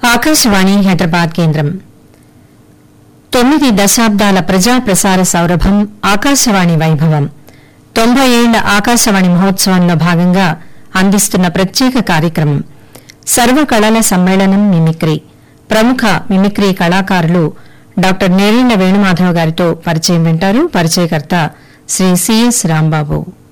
ఆకాశవాణి హైదరాబాద్ కేంద్రం 9 దశాబ్దాల ప్రజా ప్రసార సౌరభం ఆకాశవాణి వైభవం 90 ఏళ్ల ఆకాశవాణి మహోత్సవంలో భాగంగా అందిస్తున్న ప్రత్యేక కార్యక్రమం సర్వకళల సమ్మేళనం మిమిక్రీ. ప్రముఖ మిమిక్రీ కళాకారులు డాక్టర్ నేరేళ్ల వేణుమాధవ్ గారితో పరిచయం వింటారు. పరిచయకర్త శ్రీ సిఎస్ రాంబాబు.